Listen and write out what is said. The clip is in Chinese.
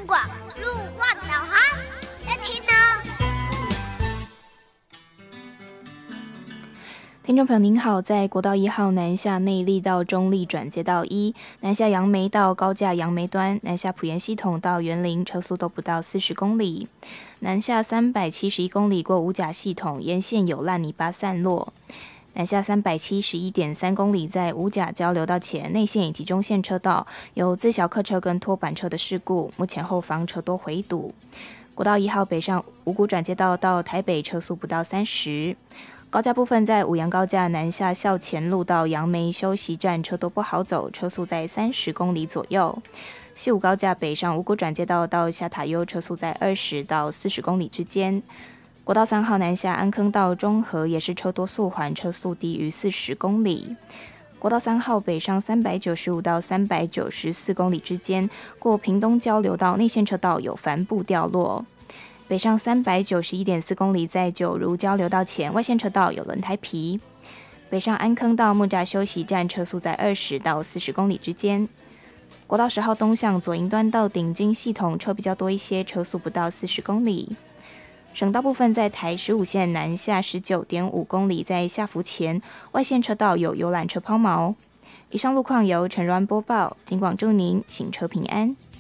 广路望导航，来听哦。 听众朋友您好，在国道1号南下内壢到中壢转接道1，南下杨梅到高架杨梅端，南下埔盐系统到园林，车速都不到40公里。南下371公里过五甲系统，沿线有烂泥巴散落。南下371.3公里，在五甲交流道前内线以及中线车道有自小客车跟拖板车的事故，目前后方车多回堵。国道1号北上五股转接道到台北，车速不到30。高架部分在五杨高架南下校前路到杨梅休息站，车多不好走，车速在30公里左右。西五高架北上五股转接道到下塔悠，车速在20到40公里之间。国道3号南下安坑到中和也是车多速缓，车速低于40公里。国道3号北上395到394公里之间，过屏东交流道内线车道有帆布掉落。北上391.4公里，在九如交流道前外线车道有轮胎皮。北上安坑到木栅休息站，车速在20到40公里之间。国道10号东向左营端到顶金系统车比较多一些，车速不到40公里。省道部分在台15线南下19.5公里，在下福前外线车道有游览车抛锚。以上路况由陈软播报，警广祝您行车平安。